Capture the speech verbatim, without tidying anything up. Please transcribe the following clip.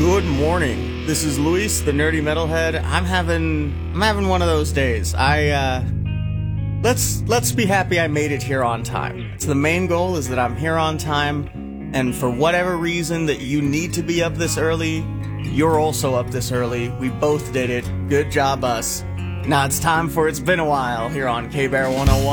Good morning. This is Luis, the nerdy metalhead. I'm having I'm having one of those days. I uh let's let's be happy I made it here on time. So the main goal is that I'm here on time, and for whatever reason that you need to be up this early, you're also up this early. We both did it. Good job us. Now it's time for It's Been a While here on K-Bear one oh one.